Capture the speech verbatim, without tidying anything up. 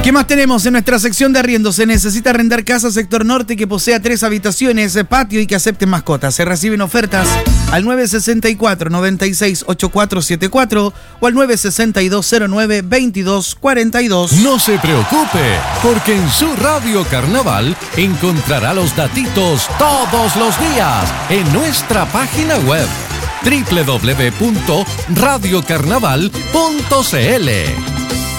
¿Qué más tenemos en nuestra sección de arriendo? Se necesita arrendar casa sector norte que posea tres habitaciones, patio y que acepte mascotas. Se reciben ofertas al nueve sesenta y cuatro, noventa y seis, ochenta y cuatro setenta y cuatro o al nueve sesenta y dos, cero nueve, veintidós cuarenta y dos. No se preocupe, porque en su Radio Carnaval encontrará los datitos todos los días en nuestra página web doble u doble u doble u punto radio carnaval punto c l.